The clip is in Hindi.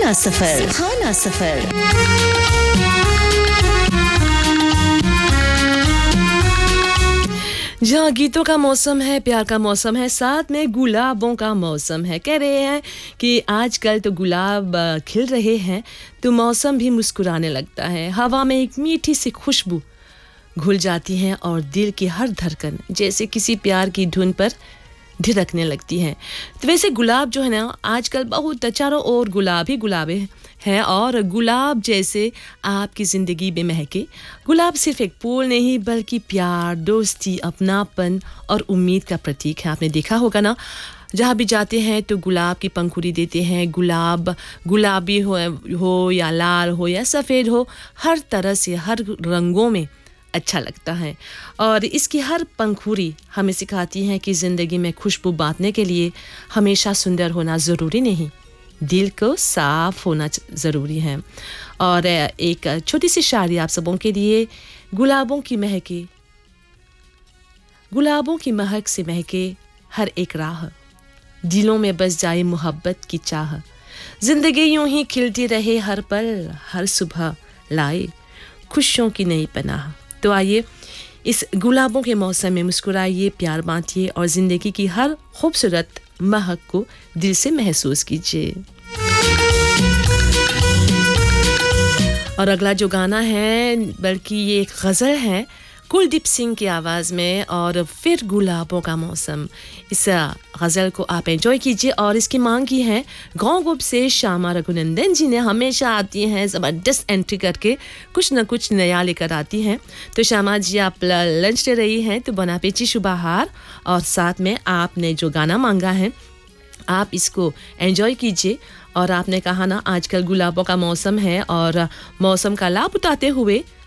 सुहाना सफर। जहाँ गीतों का मौसम है, प्यार का मौसम है, साथ में गुलाबों का मौसम है। कह रहे हैं कि आजकल तो गुलाब खिल रहे हैं तो मौसम भी मुस्कुराने लगता है। हवा में एक मीठी सी खुशबू घुल जाती है और दिल की हर धड़कन जैसे किसी प्यार की धुन पर धिरकने लगती है। तो वैसे गुलाब जो है ना, आजकल बहुत चारों ओर गुलाब ही गुलाब हैं और गुलाब जैसे आपकी ज़िंदगी में महके। गुलाब सिर्फ एक फूल नहीं बल्कि प्यार, दोस्ती, अपनापन और उम्मीद का प्रतीक है। आपने देखा होगा ना, जहाँ भी जाते हैं तो गुलाब की पंखुड़ी देते हैं। गुलाब गुलाबी हो या लाल हो या सफ़ेद हो, हर तरह से हर रंगों में अच्छा लगता है। और इसकी हर पंखुड़ी हमें सिखाती है कि ज़िंदगी में खुशबू बांटने के लिए हमेशा सुंदर होना ज़रूरी नहीं, दिल को साफ होना ज़रूरी है। और एक छोटी सी शायरी आप सबों के लिए। गुलाबों की महक से महके हर एक राह, दिलों में बस जाए मोहब्बत की चाह। ज़िंदगी यूं ही खिलती रहे हर पल, हर सुबह लाए खुशियों की नई पनाह। तो आइए इस गुलाबों के मौसम में मुस्कुराइए, प्यार बांटिए और ज़िंदगी की हर खूबसूरत महक को दिल से महसूस कीजिए। और अगला जो गाना है, बल्कि ये एक गज़ल है कुलदीप सिंह की आवाज़ में, और फिर गुलाबों का मौसम। इस गज़ल को आप एंजॉय कीजिए। और इसकी मांग की है गाँव गुप से श्यामा रघुनंदन जी ने। हमेशा आती हैं ज़बरदस्त एंट्री करके, कुछ न कुछ नया लेकर आती हैं। तो श्यामा जी, आप लंच ले रही हैं तो बना पेची शुभाहार, और साथ में आपने जो गाना मांगा है आप इसको एंजॉय कीजिए। और आपने कहा ना, आजकल गुलाबों का मौसम है और मौसम का लाभ उठाते हुए